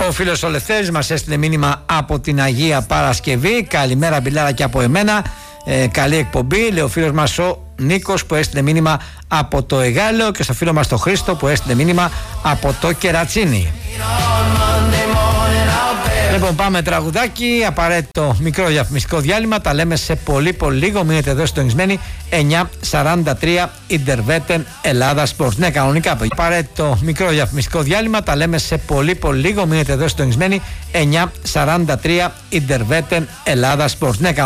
Ο φίλος ο Λευτέρης μας έστειλε μήνυμα από την Αγία Παρασκευή. Καλημέρα Μπιλάρα και από εμένα. Καλή εκπομπή. Λέει ο φίλος μας ο Νίκος που έστειλε μήνυμα από το Εγάλεο, και στο φίλο μας το Χρήστο που έστειλε μήνυμα από το Κερατσίνι. Λοιπόν, πάμε τραγουδάκι, απαραίτητο μικρό διαφημιστικό διάλειμμα. Τα λέμε σε πολύ λίγο. Μείνετε εδώ συντονισμένοι. 9:43 Ιντερβέτεν Ελλάδα Sports. Ναι, κανονικά. Απαραίτητο μικρό διαφημιστικό διάλειμμα. Τα λέμε σε πολύ λίγο. Μείνετε εδώ συντονισμένοι. 9:43 Ιντερβέτεν Ελλάδα Sports. Ναι,